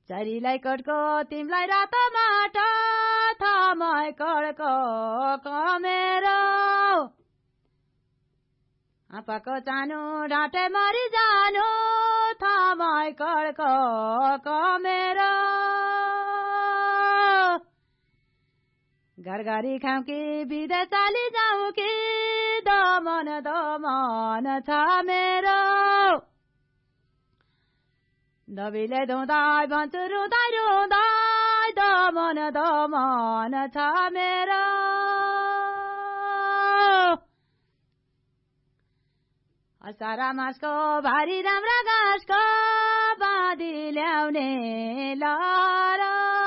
चरीलाई कटको तिमलाई रातो माटो थमै कडको कमेरो आपाको चानो ढाँटे मरि जानु थमै कडको कमेरो घरघरी खाऊ कि बिदा चाली जाऊ कि दमन छ मेरो दबिले धुँदाई भन्छु रुँदाई रुँदाई दमन छ मेरो असारा मासको भारी राम्रा घाँसको बाँधी ल्याउने लर